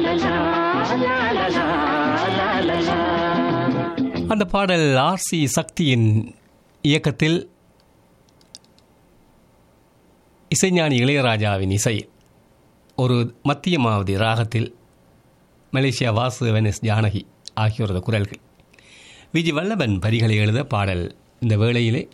அந்த பாடல் ஆர்சி சக்தியின் இயக்கத்தில் இசைஞானி இளையராஜாவின் இசை ஒரு மத்தியமாவதி ராகத்தில் மலேசியா வாசுதேவன் எஸ் ஜானகி ஆகியோரது குரல்கள் விஜி வல்லபன் வரிகளை எழுத பாடல் இந்த வேளையிலே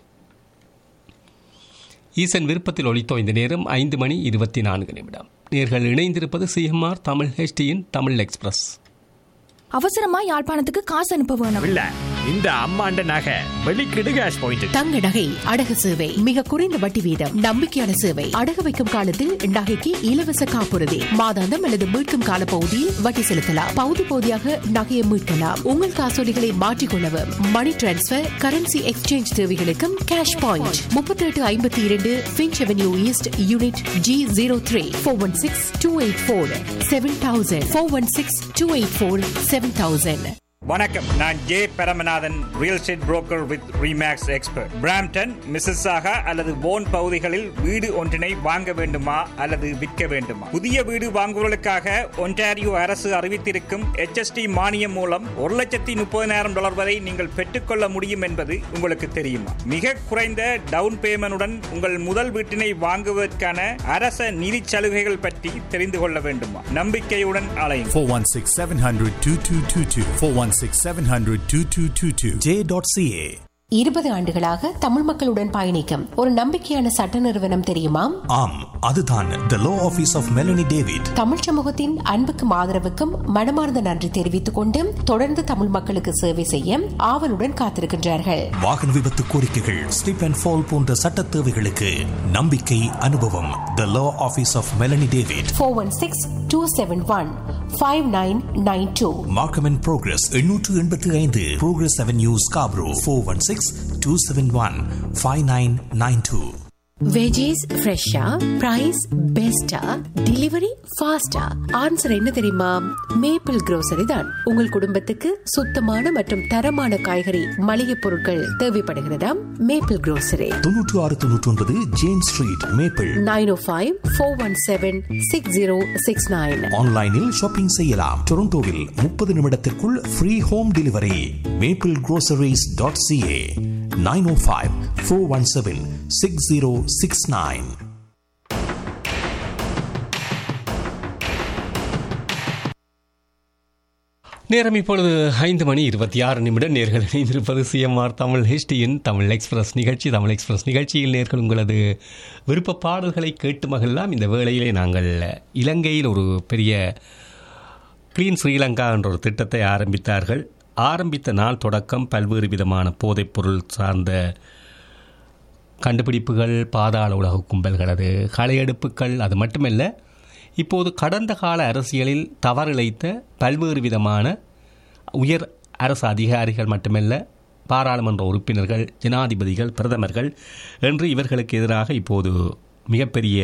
ஈசன் விருப்பத்தில் ஒலித்தோ இந்த நேரம் 5:24. நேர்கள் இணைந்திருப்பது சிஎம்ஆர் தமிழ் ஹெச்டியின் தமிழ் எக்ஸ்பிரஸ். அவசரமா யாழ்ப்பாணத்துக்கு காசு அனுப்ப வேணும். இல்ல இந்த அம்மாண்ட நகை வெளிக்கிடு கேஷ் பாயிண்ட். தங்க நகை அடகு சேவை மிக குறைந்த வட்டி வீதம், நம்பிக்கையான சேவை. அடகு வைக்கும் காலத்தில் நகைக்கு இலவச காப்புறுதி, மாதாந்தம் அல்லது மீட்கும் கால பகுதியில் வட்டி செலுத்தலாம். பகுதி பகுதியாக நகையை மீட்கலாம். உங்கள் காசோலிகளை மாற்றிக்கொள்ளவும், மணி டிரான்ஸ்பர், கரன்சி எக்ஸ்சேஞ்ச் தேவைகளுக்கும் cash point. 3852 Finch avenue east, unit G03. 416-284-7000. 416-284-7000. வணக்கம், நான் J Paramanathan, real estate broker with remakes expert. Brampton, Mississauga அல்லது போன் பகுதிகளில் வீடு ஒன்றினை வாங்க வேண்டுமா அல்லது விற்க வேண்டுமா? புதிய வீடு வாங்குவதற்காக ஒன்டாரியோ அரசு அறிவித்திருக்கும் HST மானியம் மூலம் $130,000 வரை நீங்கள் பெற்றுக்கொள்ள முடியும் என்பது உங்களுக்கு தெரியுமா? மிக குறைந்த டவுன் பேமெண்டுடன் உங்கள் முதல் வீட்டினை வாங்குவதற்கான அரச நிதி சலுகைகள் பற்றி தெரிந்து கொள்ள வேண்டுமா? நம்பிக்கையுடன் அலையுங்கள். 416-700-2222 416-700-2222 J.ca. 20 ஆண்டுகளாக தமிழ் மக்களுடன் பயணிக்கும் ஒரு நம்பிக்கையான சட்ட நிறுவனம் தெரியுமா? ஆம், அதுதான் The Law Office of Melanie David. Tamil சமூகத்தின் அன்புக்கும் ஆதரவுக்கும் மனமார்ந்த நன்றி தெரிவித்துக் கொண்டு தொடர்ந்து தமிழ் மக்களுக்கு சேவை செய்ய ஆவலுடன் காத்திருக்கின்றார்கள். வாகன விபத்து கோரிக்கைகள், ஸ்லிப் அண்ட் ஃபால் போன்ற சட்ட தேவைகளுக்கு நம்பிக்கை, அனுபவம். The Law Office of Melanie David. 416-271-5992. Markham and Progress 885 Progress Avenue, Scarborough. 416-271-5992. Veggies ஃப்ரெஷ்ஷா, பிரைஸ் பெஸ்டா, டெலிவரி ஃபாஸ்டா? ஆன்சர் என்ன தெரியுமா? மேப்பிள் grocery தான். உங்கள் குடும்பத்துக்கு சுத்தமான மற்றும் தரமான காய்கறி மளிகை பொருட்கள் தேவைப்படுகிறதா? Maple grocery. 9699 James street, maple. 905-417-6069. ஆன்லைனில் ஷாப்பிங் செய்யலாம். டொரண்டோவில் 30 நிமிடத்திற்குள் ஃப்ரீ ஹோம் டெலிவரி. maplegroceries.ca. 905-417-6069. நேரம் இப்பொழுது 5:26. நேர்கள் இணைந்திருப்பது சிஎம்ஆர் தமிழ் ஹெச்டியின் தமிழ் எக்ஸ்பிரஸ் நிகழ்ச்சி. தமிழ் எக்ஸ்பிரஸ் நிகழ்ச்சியில் நேர்கள் உங்களது விருப்ப பாடல்களை கேட்டு மகிழலாம். இந்த வேளையிலே நாங்கள் இலங்கையில் ஒரு பெரிய கிளீன் ஸ்ரீலங்கா என்ற ஒரு திட்டத்தை ஆரம்பித்தார்கள். ஆரம்பித்த நாள் தொடக்கம் பல்வேறு விதமான போதைப்பொருள் சார்ந்த கண்டுபிடிப்புகள், பாதாள உலக கும்பல்களது களையெடுப்புகள், அது மட்டுமல்ல இப்போது கடந்த கால அரசியலில் தவறிழைத்த பல்வேறு விதமான உயர் அரசு அதிகாரிகள் மட்டுமல்ல, பாராளுமன்ற உறுப்பினர்கள், ஜனாதிபதிகள், பிரதமர்கள் என்று இவர்களுக்கு எதிராக இப்போது மிகப்பெரிய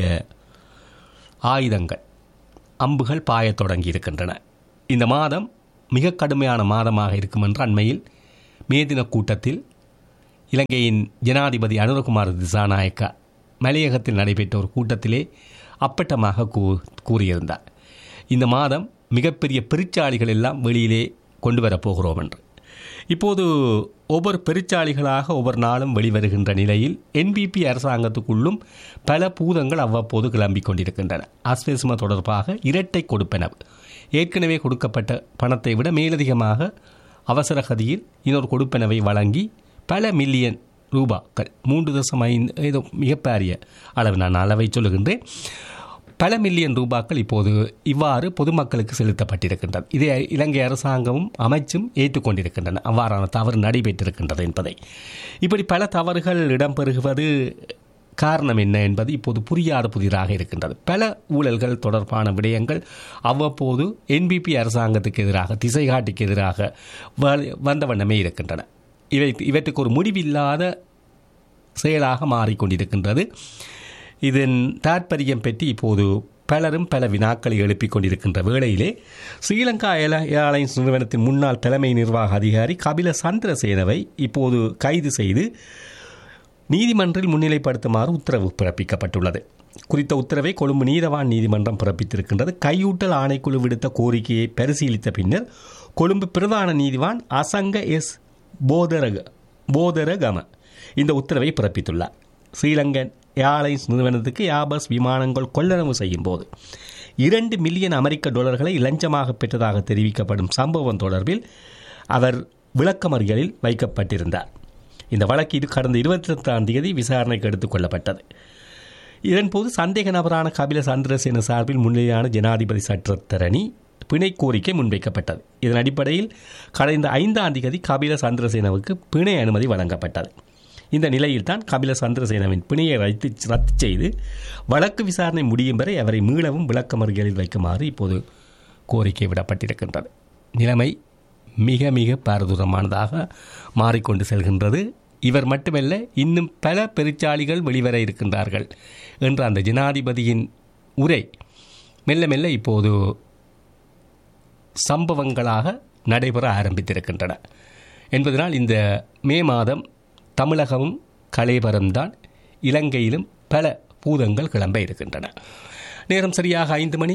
ஆயுதங்கள், அம்புகள் பாயத் தொடங்கி இருக்கின்றன. இந்த மாதம் மிக கடுமையான மாதமாக இருக்கும் என்று அண்மையில் மே தின கூட்டத்தில் இலங்கையின் ஜனாதிபதி அனுரகுமார் திசாநாயக்கா மலையகத்தில் நடைபெற்ற ஒரு கூட்டத்திலே அப்பட்டமாக கூறியிருந்தார். இந்த மாதம் மிகப்பெரிய பெருச்சாளிகள் எல்லாம் வெளியிலே கொண்டு வரப்போகிறோம் என்று. இப்போது ஒவ்வொரு பெருச்சாளிகளாக ஒவ்வொரு நாளும் வெளிவருகின்ற நிலையில் NPP அரசாங்கத்துக்குள்ளும் பல பூதங்கள் அவ்வப்போது கிளம்பிக் கொண்டிருக்கின்றன. ஆஸ்பெஸ்மா தொடர்பாக இரட்டை கொடுப்பனவு, ஏற்கனவே கொடுக்கப்பட்ட பணத்தை விட மேலதிகமாக அவசர கதியில் இன்னொரு கொடுப்பனவை வழங்கி பல மில்லியன் ரூபாக்கள், 3.5 ஏதோ மிகப்பெரிய அளவு, நான் அளவை சொல்லுகின்றேன், பல மில்லியன் ரூபாக்கள் இப்போது இவ்வாறு பொதுமக்களுக்கு செலுத்தப்பட்டிருக்கின்றது. இதை இலங்கை அரசாங்கமும் அமைச்சும் ஏற்றுக்கொண்டிருக்கின்றன. அவ்வாறான தவறு நடைபெற்றிருக்கின்றது என்பதை. இப்படி பல தவறுகள் இடம்பெறுவது காரணம் என்ன என்பது இப்போது புரியாத புதிராக இருக்கின்றது. பல ஊழல்கள் தொடர்பான விடயங்கள் அவ்வப்போது NPP அரசாங்கத்துக்கு எதிராக, திசைகாட்டிக்கு எதிராக வந்த வண்ணமே இருக்கின்றன. இவற்றுக்கு ஒரு முடிவில்லாத செயலாக மாறிக்கொண்டிருக்கின்றது. இதன் தாற்பயம் பற்றி இப்போது பலரும் பல வினாக்களை எழுப்பிக் கொண்டிருக்கின்ற வேளையிலே ஸ்ரீலங்கா ஏர்லைன்ஸ் நிறுவனத்தின் முன்னாள் தலைமை நிர்வாக அதிகாரி கபில சந்திரசேனவை இப்போது கைது செய்து நீதிமன்றில் முன்னிலைப்படுத்துமாறு உத்தரவு பிறப்பிக்கப்பட்டுள்ளது. குறித்த உத்தரவை கொழும்பு நீதவான் நீதிமன்றம் பிறப்பித்திருக்கின்றது. கையூட்டல் ஆணைக்குழு விடுத்த கோரிக்கையை பரிசீலித்த பின்னர் கொழும்பு பிரதான நீதிவான் அசங்க எஸ் போதரகம இந்த உத்தரவை பிறப்பித்துள்ளார். ஸ்ரீலங்கன் ஏர்லைன்ஸ் நிறுவனத்துக்கு ஏர்பஸ் விமானங்கள் கொள்ளளவு செய்யும் போது 2 மில்லியன் அமெரிக்க டாலர்களை லஞ்சமாக பெற்றதாக தெரிவிக்கப்படும் சம்பவம் தொடர்பில் அவர் விளக்கமறியலில் வைக்கப்பட்டிருந்தார். இந்த வழக்கு இது கடந்த 22ஆம் தேதி விசாரணைக்கு எடுத்துக் கொள்ளப்பட்டது. இதன்போது சந்தேக நபரான கபில சந்திரசேன சார்பில் முன்னிலையான ஜனாதிபதி சட்டத்தரணி பிணை கோரிக்கை முன்வைக்கப்பட்டது. இதன் அடிப்படையில் கடந்த 5ஆம் தேதி கபில சந்திரசேனவுக்கு பிணை அனுமதி வழங்கப்பட்டது. இந்த நிலையில்தான் கபில சந்திரசேனவின் பிணையை ரத்து செய்து வழக்கு விசாரணை முடியும் வரை அவரை மீளவும் விளக்கமறியலில் வைக்குமாறு இப்போது கோரிக்கை விடப்பட்டிருக்கின்றது. நிலைமை மிக மிக பாரதூரமானதாக மாறிக்கொண்டு செல்கின்றது. இவர் மட்டுமல்ல, இன்னும் பல பெருச்சாளிகள் வெளிவர இருக்கின்றார்கள் என்ற அந்த ஜனாதிபதியின் உரை மெல்ல மெல்ல இப்போது சம்பவங்களாக நடைபெற ஆரம்பித்திருக்கின்றன என்பதனால் இந்த மே மாதம் தமிழகமும் கலைபரம்தான், இலங்கையிலும் பல பூதங்கள் கிளம்ப இருக்கின்றன. நேரம் சரியாக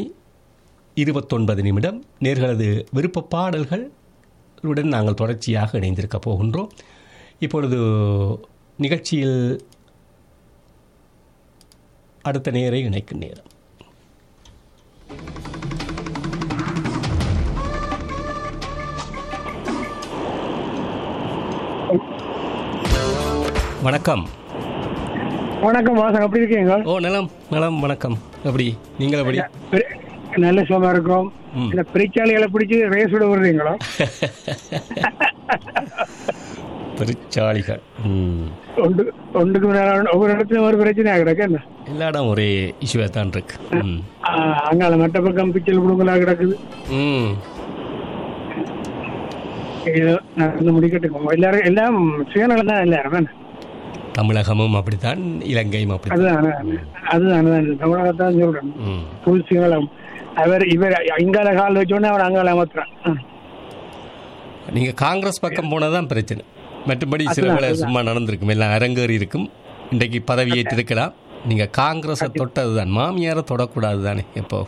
5:29 நேர்களது விருப்ப பாடல்களுடன் நாங்கள் தொடர்ச்சியாக இணைந்திருக்க போகின்றோம். இப்பொழுது நிகழ்ச்சியில் அடுத்த நேரை இணைக்கும் நேரம். வணக்கம். வணக்கம் வாசன், எப்படி இருக்கீங்க? ஓ நலம் நலம், வணக்கம். எப்படி நீங்கள்? எப்படி? நல்ல சுகமா இருக்கிறோம். இந்த பெருச்சாளிகளை பிடிச்சி ரேஸ் விட விடுறீங்களோ? பெருச்சாளிகள் ஒன்றுக்கு ஒவ்வொரு இடத்துலயும் ஒரு பிரச்சனை கிடக்கு. என்ன எல்லா இடம் ஒரே இஷ்யூவா தான் இருக்கு. அங்கால மற்ற பக்கம் பிச்சல் குடுங்களா கிடக்குது. நடந்து முடிக்கட்டும். எல்லாரும் எல்லாம் சுயநலம் தான் எல்லாரும். தமிழகமும் அப்படித்தான், இலங்கையும் அப்படி. அதுதான் தமிழகத்தான் சொல்றேன். புல் சுயநலம். இவர் இங்கால கால் வச்சோடனே அவர் அங்கால அமர்த்துறான். நீங்க காங்கிரஸ் பக்கம் போனதான் பிரச்சனை. மற்றபடி சில வேலை சும்மா நடந்திருக்கும், எல்லாம் அரங்கேறி இருக்கும். இன்றைக்கு பதவி ஏற்றிருக்கலாம். நீங்க காங்கிரஸை தொட்டதுதான், மாமியாரை தொடக்கூடாது தானே எப்போ.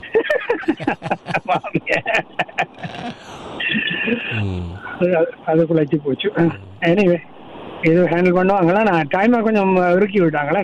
அதுக்குள்ள வச்சு போச்சு. எனிவே ஏதோ ஹேண்டில் பண்ணுவாங்களா? நான் டைமை கொஞ்சம் இறுக்கி விட்டாங்களா?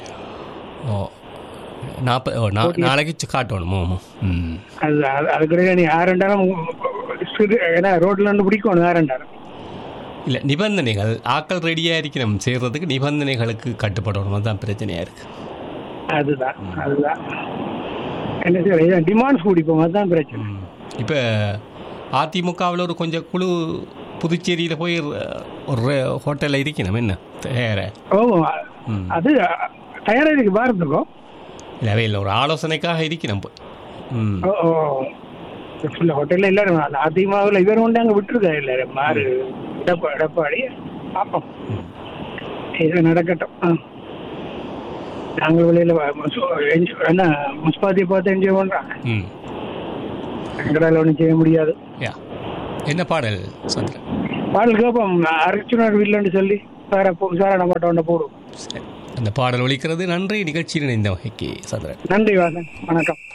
நாளைக்கு காட்டணும். அதுக்கு நீ 6 ஏன்னா ரோட்ல இருந்து பிடிக்கணும் 6 இல்லை, நிபந்தனைகள் ஆக்கள் ரெடியா இருக்கணும் செய்யறதுக்கு, நிபந்தனைகளுக்கு கட்டுப்படணும். அதுதான் பிரச்சனையா இருக்கு. அதுதான் என்ன செய்ய டிமாண்ட்ஸ் பிடிப்போம், அதுதான் பிரச்சனை. இப்போ அதிமுகவில் ஒரு கொஞ்சம் குழு புதுச்சேரியில் போய் ஒரு ஹோட்டலில் இருக்கணும். என்ன தயார? அது தயாராக இருக்கு பாரத்துக்கும். இல்லவே இல்லை, ஒரு ஆலோசனைக்காக இருக்கணும். ஹோட்டல்ல எல்லாரும் அதிமுகவில் இவர் கொண்டு அங்கே விட்டுருக்கா இல்லை மாறு எடப்பாடி. பார்ப்போம், இது நடக்கட்டும். நாங்கள் வெளியில என்ன முஸ்பாத்தியை பார்த்து என்ஜாய் பண்றாங்க. எங்களால் ஒன்றும் செய்ய முடியாது. என்ன பாடல் சந்திரன்? பாடல் கேட்போம். அர்ச்சுனர் வில்லன்னு சொல்லி விசாரணை மாட்ட ஒன்று போடுவோம். அந்த பாடல் ஒலிக்கிறது. நன்றி நிகழ்ச்சியில் இணைந்த வகைக்கு சந்திரன். நன்றி வாசன், வணக்கம்.